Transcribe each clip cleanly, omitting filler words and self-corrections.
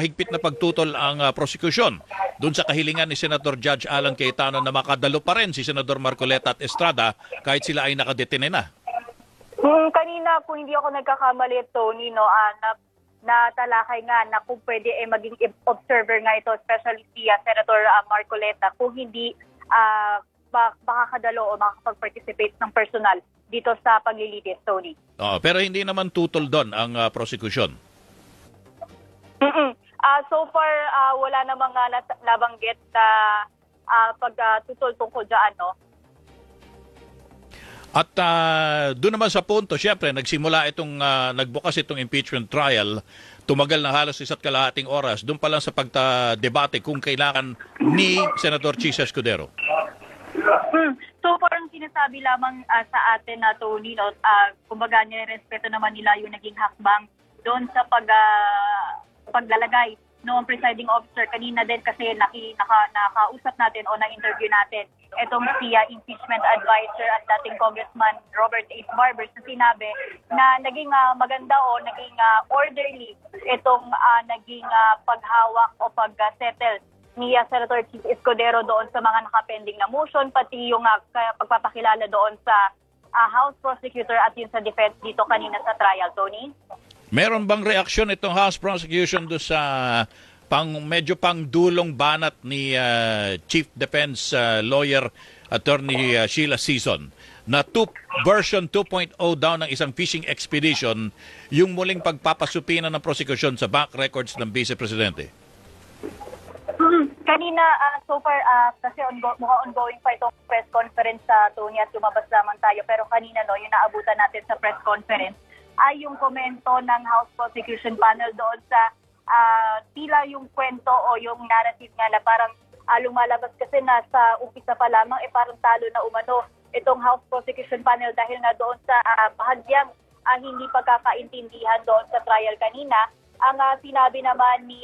mahigpit na pagtutol ang prosekusyon doon sa kahilingan ni Senator Judge Alan Cayetano na makadalo pa rin si Senador Marcoleta at Estrada kahit sila ay nakadetine na. Kanina, kung hindi ako nagkakamali, Tony, natalakay nga na kung pwede maging observer nga ito, especially si Senator Marcoleta, kung hindi makakadalo o makakapag-participate ng personal dito sa paglilitis, Tony. Pero hindi naman tutol doon ang prosecution. So far, wala namang nabanggit na pagtutol tungkol dyan, no? At doon naman sa punto, syempre, nagbukas itong impeachment trial, tumagal na halos 1.5 oras, doon pa lang sa pagdebate kung kailangan ni Senator Chis Escudero. So parang sinasabi lamang sa atin na Tony, kumbaga nirespeto naman nila yung naging hakbang doon sa paglalagay noong presiding officer. Kanina din kasi nakausap natin o na-interview natin itong si impeachment advisor at dating Congressman Robert H. Barbers na sinabi na naging maganda o naging orderly itong naging paghawak o pag-settle ni Senator Chis Escudero doon sa mga nakapending na motion, pati yung pagpapakilala doon sa House Prosecutor at yung sa defense dito kanina sa trial, Tony? Meron bang reaksyon itong House Prosecution do sa medyo pang dulong banat ni Chief Defense Lawyer Attorney Sheila Sison na version 2.0 daw ng isang fishing expedition yung muling pagpapasupina ng prosecution sa back records ng Vice Presidente? Kanina, so far, kasi mukhang ongoing pa itong press conference sa Tony at lumabas lamang tayo. Pero kanina, yung naabutan natin sa press conference ay yung komento ng House Prosecution Panel doon sa tila yung kwento o yung narrative nga na parang lumalabas kasi nasa umpisa pa lamang parang talo na umano itong House Prosecution Panel dahil nga doon sa bahagyang hindi pagkakaintindihan doon sa trial kanina. Ang sinabi naman ni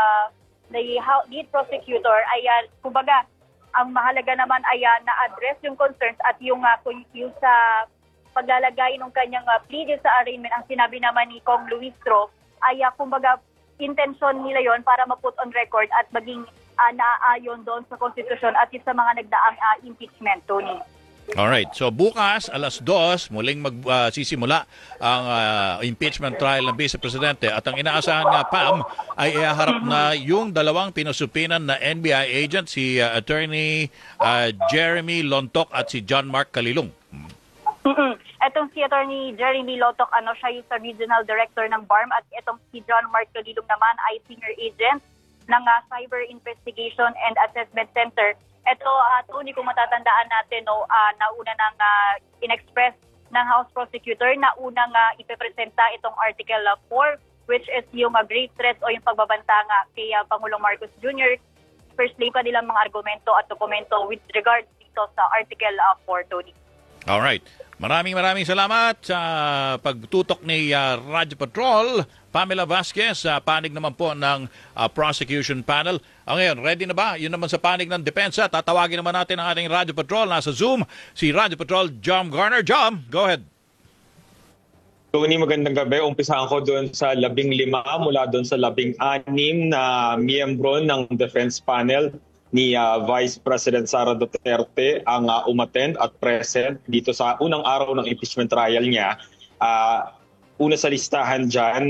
lead prosecutor ay kumbaga ang mahalaga naman ay na-address yung concerns at yung sa paglalagay ng kanyang plea sa arraignment. Ang sinabi naman ni Kong Luistro ay kumbaga intention nila yon para ma-put on record at maging naaayon doon sa konstitusyon at sa mga nagdaang impeachment, Tony. Alright, so bukas alas 2 muling magsisimula ang impeachment trial ng Vice Presidente at ang inaasahan nga Pam ay ihaharap na yung dalawang pinusupinan na NBI agent, si Attorney Jeremy Lontok at si John Mark Calilong. Etong si Attorney Jeremy Lontok, siya yung sa Regional Director ng BARM at itong si John Mark Calilong naman ay Senior Agent ng Cyber Investigation and Assessment Center. Ito, Tony, kung matatandaan natin, nauna nang in-express ng House Prosecutor na unang ipipresenta itong Article 4, which is yung grave threats o yung pagbabanta nga kay Pangulong Marcos Jr. Firstly, kanilang mga argumento at dokumento with regard dito sa Article 4, Tony. Alright. Maraming salamat sa pagtutok ni Radyo Patrol, Pamela Vasquez, sa panig naman po ng prosecution panel. Ngayon, ready na ba? Yun naman sa panig ng depensa. Tatawagin naman natin ang ating Radyo Patrol. Nasa Zoom, si Radyo Patrol, Jom Garner. Jom, go ahead. Tony, magandang gabi. Umpisahan ko doon sa 15 mula doon sa 16 na miyembro ng defense panel ni Vice President Sara Duterte ang umattend at present dito sa unang araw ng impeachment trial niya. Una sa listahan dyan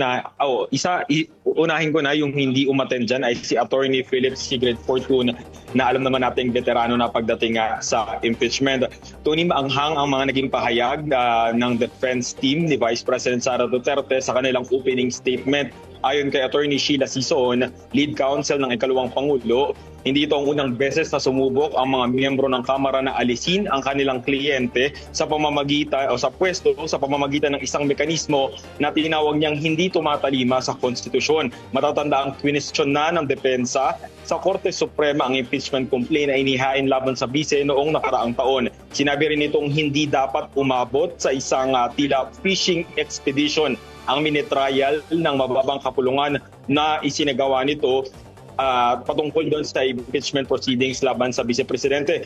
unahin ko na yung hindi umattend dyan ay si Attorney Philip Sigrid Fortune na alam naman nating veterano na pagdating sa impeachment. Tony, maanghang ang mga naging pahayag ng defense team ni Vice President Sara Duterte sa kanilang opening statement. Ayon kay Attorney Sheila Sison, lead counsel ng ikalawang Pangulo, hindi ito ang unang beses na sumubok ang mga miyembro ng Kamara na alisin ang kanilang kliyente sa pamamagitan o sa pwesto sa pamamagitan ng isang mekanismo na tinawag niyang hindi tumatalima sa konstitusyon. Matatanda ang question na ng depensa sa Korte Suprema ang impeachment complaint na inihain laban sa bise noong nakaraang taon. Sinabi rin itong hindi dapat umabot sa isang tila fishing expedition ang mini-trial ng mababang kapulungan na isinagawa nito patungkol doon sa impeachment proceedings laban sa Vice Presidente.